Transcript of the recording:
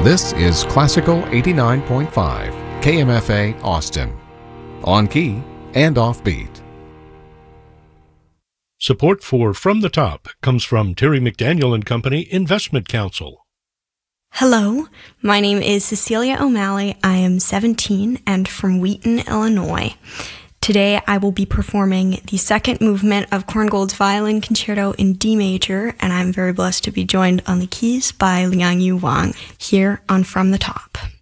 This is Classical 89.5 KMFA Austin. On key and offbeat. Support for From the Top comes from Terry McDaniel & Company Investment Counsel. Hello, my name is Cecilia O'Malley. I am 17 and from Wheaton, Illinois. Today I will be performing the second movement of Korngold's Violin Concerto in D major, and I'm very blessed to be joined on the keys by Liang Yu Wang here on From the Top.